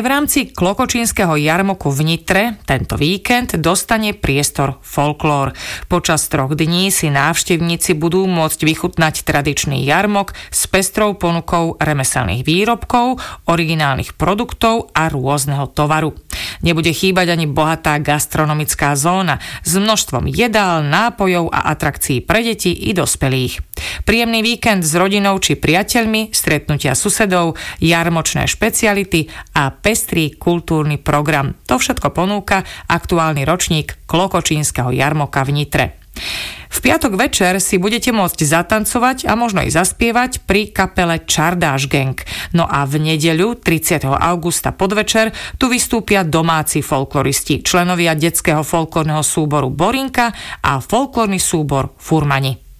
Aj v rámci Klokočínskeho jarmoku v Nitre tento víkend dostane priestor folklór. Počas 3 dní si návštevníci budú môcť vychutnať tradičný jarmok s pestrou ponukou remeselných výrobkov, originálnych produktov a rôzneho tovaru. Nebude chýbať ani bohatá gastronomická zóna s množstvom jedál, nápojov a atrakcií pre deti i dospelých. Príjemný víkend s rodinou či priateľmi, stretnutia susedov, jarmočné špeciality a pestrý kultúrny program. To všetko ponúka aktuálny ročník Klokočínskeho jarmoka v Nitre. V piatok večer si budete môcť zatancovať a možno i zaspievať pri kapele Čardáš Gang. No a v nedeľu 30. augusta podvečer tu vystúpia domáci folkloristi, členovia detského folklórneho súboru Borinka a folklórny súbor Furmani.